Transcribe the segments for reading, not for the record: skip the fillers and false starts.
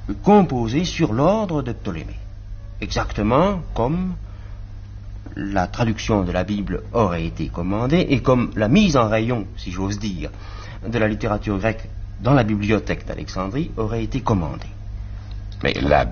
composé sur l'ordre de Ptolémée. Exactement comme la traduction de la Bible aurait été commandée et comme la mise en rayon, si j'ose dire, de la littérature grecque dans la bibliothèque d'Alexandrie aurait été commandée. Mais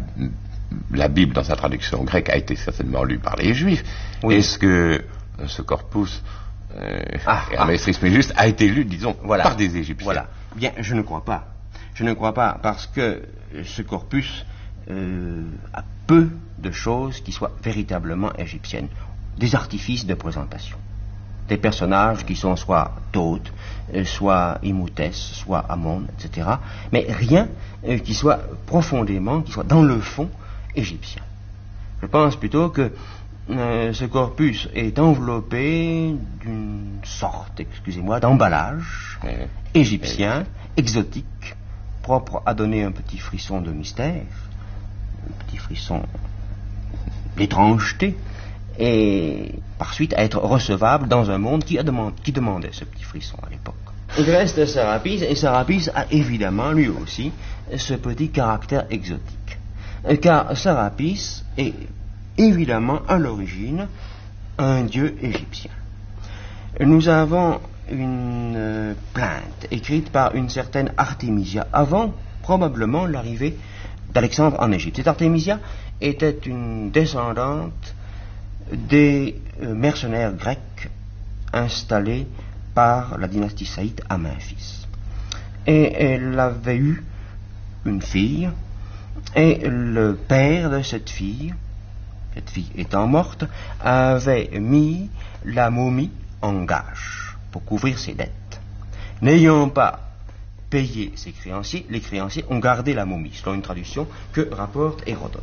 la Bible, dans sa traduction grecque, a été certainement lue par les Juifs. Oui. Est-ce que ce corpus, Hermès Trismégistes, a été lu, disons, par des Égyptiens? Voilà. Bien, je ne crois pas. Je ne crois pas parce que ce corpus a peu de choses qui soient véritablement égyptiennes. Des artifices de présentation. Des personnages qui sont soit Thoth, soit Imhotep, soit Amon, etc. Mais rien qui soit profondément, qui soit dans le fond égyptien. Je pense plutôt que ce corpus est enveloppé d'une sorte, excusez-moi, d'emballage égyptien, exotique, propre à donner un petit frisson de mystère, un petit frisson d'étrangeté, et par suite à être recevable dans un monde qui demandait ce petit frisson à l'époque. Il reste Sarapis, et Sarapis a évidemment lui aussi ce petit caractère exotique. Car Sarapis est évidemment à l'origine un dieu égyptien. Nous avons une plainte écrite par une certaine Artémisia avant probablement l'arrivée d'Alexandre en Égypte. Cette Artémisia était une descendante des mercenaires grecs installés par la dynastie saïte à Memphis. Et elle avait eu une fille, et le père de cette fille étant morte, avait mis la momie en gage pour couvrir ses dettes. N'ayant pas payé ses créanciers, les créanciers ont gardé la momie, selon une traduction que rapporte Hérodote.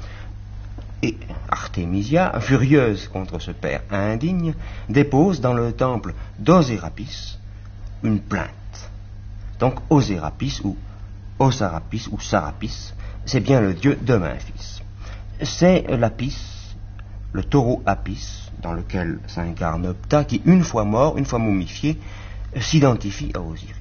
Et Artémisia, furieuse contre ce père indigne, dépose dans le temple d'Osérapis une plainte. Donc Osérapis ou Osarapis ou Sarapis, c'est bien le dieu de Memphis. C'est l'Apis, le taureau Apis, dans lequel s'incarne Ptah, qui, une fois mort, une fois momifié, s'identifie à Osiris.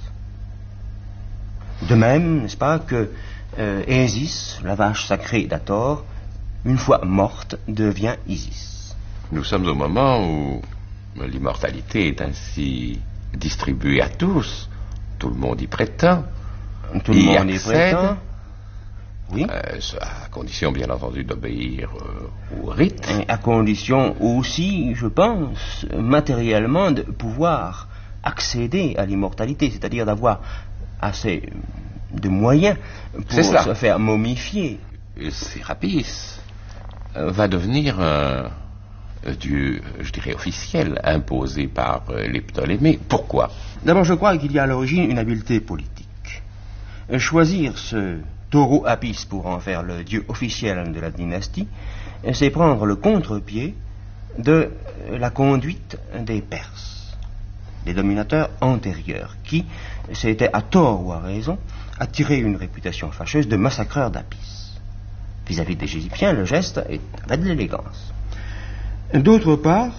De même, n'est-ce pas, que Isis, la vache sacrée d'Hathor, une fois morte, devient Isis. Nous sommes au moment où l'immortalité est ainsi distribuée à tous. Tout le monde y prétend. Tout le monde y prétend. Oui. À condition, bien entendu, d'obéir au rite. À condition aussi, je pense, matériellement, de pouvoir accéder à l'immortalité, c'est-à-dire d'avoir assez de moyens pour se faire momifier. Sérapis va devenir un dieu, je dirais, officiel, imposé par les Ptolémées. Pourquoi? D'abord, je crois qu'il y a à l'origine une habileté politique. Choisir ce taureau Apis pour en faire le dieu officiel de la dynastie, c'est prendre le contre-pied de la conduite des Perses, des dominateurs antérieurs, qui s'étaient, à tort ou à raison, attiré une réputation fâcheuse de massacreurs d'Apis. Vis-à-vis des Égyptiens, le geste avait de l'élégance. D'autre part,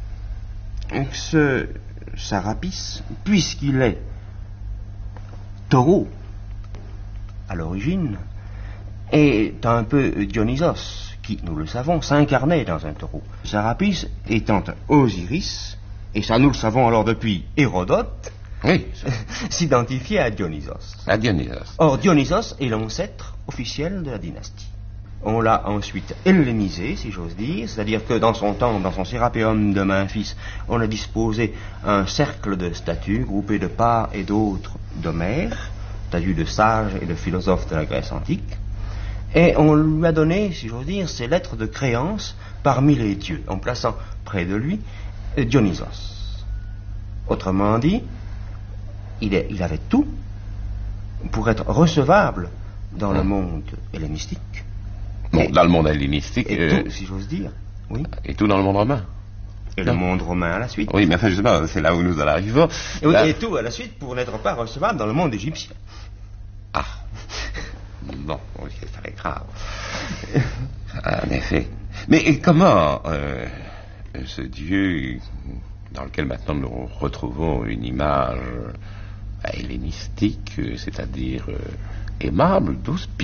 ce Sarapis, puisqu'il est taureau à l'origine, est un peu Dionysos, qui, nous le savons, s'incarnait dans un taureau. Sarapis étant un Osiris, et ça nous le savons alors depuis Hérodote, oui, s'identifiait à Dionysos. À Dionysos. Or, Dionysos est l'ancêtre officiel de la dynastie. On l'a ensuite hellénisé, si j'ose dire, c'est-à-dire que dans son temple, dans son Sérapéum de Memphis, on a disposé un cercle de statues groupées de part et d'autre d'Homère, statues de sages et de philosophes de la Grèce antique, et on lui a donné, si j'ose dire, ses lettres de créance parmi les dieux, en plaçant près de lui Dionysos. Autrement dit, il avait tout pour être recevable dans le monde hellénistique. Bon, dans le monde hellénistique. Et tout, si j'ose dire. Oui. Et tout dans le monde romain. Et le monde romain à la suite. Oui, mais enfin, justement, c'est là où nous en arrivons. Et, oui, et tout à la suite pour n'être pas recevable dans le monde égyptien. Ah. Bon, oui, ça va être grave. En effet. Mais comment ce Dieu, dans lequel maintenant nous retrouvons une image hellénistique, c'est-à-dire aimable, douce,